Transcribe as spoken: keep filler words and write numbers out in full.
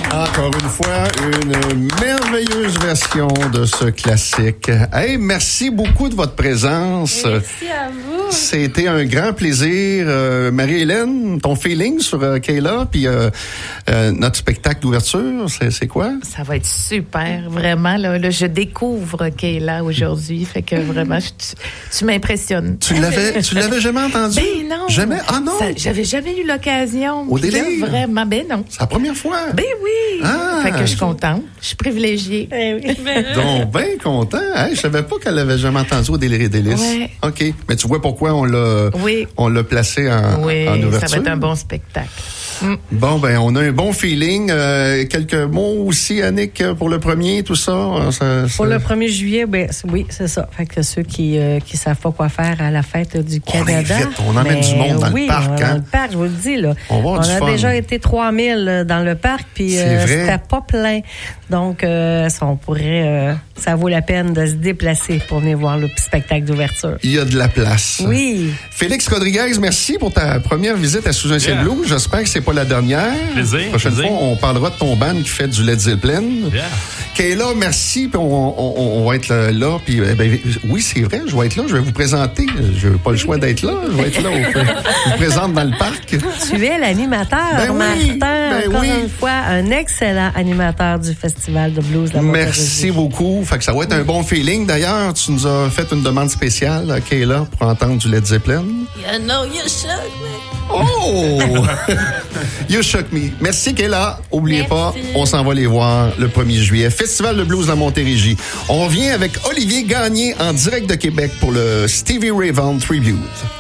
Encore une fois, une merveilleuse version de ce classique. Hey, merci beaucoup de votre présence. Merci à vous. C'était un grand plaisir. Euh, Marie-Hélène, ton feeling sur euh, Kayla, puis euh, euh, notre spectacle d'ouverture, c'est, c'est quoi? Ça va être super, vraiment. Là, là je découvre Kayla aujourd'hui, fait que vraiment, je, tu, tu m'impressionnes. Tu l'avais, tu l'avais jamais entendu? Ben non. Jamais? Ah non? Ça, j'avais jamais eu l'occasion. Au délire? Là, vraiment, ben non. C'est la première fois? Ben oui. Ah. Fait que je suis contente. Je suis privilégiée. Eh oui. Donc, bien content. Hey, je savais pas qu'elle avait jamais entendu au Délire et Délices. Ouais. OK. Mais tu vois pourquoi on l'a, oui. on l'a placé en, oui, en ouverture? Ça va être un bon spectacle. Mm. Bon, ben, on a un bon feeling. Euh, quelques mots aussi, Annick, pour le premier, tout ça? ça, ça... Pour le premier juillet, ben, oui, c'est ça. Fait que ceux qui euh, qui savent pas quoi faire à la fête du Canada. On invite, on emmène ben, du monde dans oui, le parc. On hein? dans le parc, je vous le dis, là. On, va on du a fun. déjà été trois mille dans le parc, puis euh, c'était pas plein. Donc, euh, ça, on pourrait, euh, ça vaut la peine de se déplacer pour venir voir le spectacle d'ouverture. Il y a de la place. Oui. Félix Rodriguez, merci pour ta première visite à Sous un ciel bleu. J'espère que c'est pas la dernière. Plaisir. La prochaine plaisir. fois, on parlera de ton band qui fait du Led Zeppelin. Yeah. Kayla, merci. Puis on, on, on va être là. là puis, ben, oui, c'est vrai, je vais être là. Je vais vous présenter. Je n'ai pas le choix d'être là. Je vais être là. Je vous présente dans le parc. Tu es l'animateur, ben oui, Martin. Ben encore oui. une fois, un excellent animateur du Festival de blues de la Montérégie. Merci beaucoup. Fait que ça va être un bon feeling. D'ailleurs, tu nous as fait une demande spéciale, Kayla, pour entendre du Led Zeppelin. You know you shook me. Oh! You shook me. Merci, Kayla. Oubliez Merci. pas, on s'en va les voir le premier juillet. Festival de blues de la Montérégie. On revient avec Olivier Gagné en direct de Québec pour le Stevie Ray Vaughan Tribute.